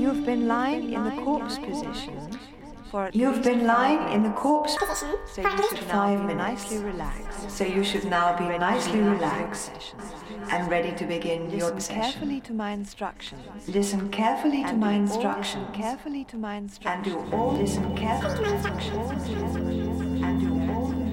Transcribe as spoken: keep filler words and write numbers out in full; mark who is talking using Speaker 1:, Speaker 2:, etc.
Speaker 1: You've been lying in the corpse position for
Speaker 2: You've been lying in the corpse
Speaker 3: position
Speaker 1: so
Speaker 3: for
Speaker 1: you
Speaker 3: at least
Speaker 1: should
Speaker 2: five
Speaker 1: now be
Speaker 2: minutes.
Speaker 1: nicely relaxed.
Speaker 2: So you should now be nicely relaxed and ready to begin your
Speaker 1: Listen
Speaker 2: session.
Speaker 1: carefully to my instructions.
Speaker 2: Listen carefully to
Speaker 1: And
Speaker 2: my
Speaker 1: do all-
Speaker 2: instructions.
Speaker 1: Listen carefully to my
Speaker 2: And
Speaker 1: instructions.
Speaker 2: do all listen carefully
Speaker 3: to my instructions.
Speaker 2: and do all